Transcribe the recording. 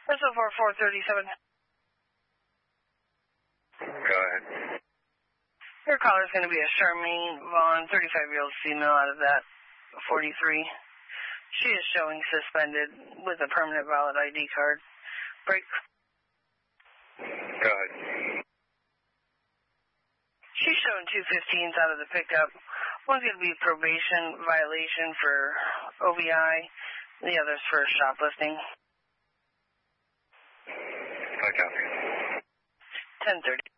SO4 437. Go ahead. Your caller is going to be a Charmaine Vaughn, 35-year-old female out of that 43. She is showing suspended with a permanent valid ID card. Break. Go ahead. She's showing 215s out of the pickup. One's going to be probation violation for OVI. The other's for shoplifting. I copy. 10:30.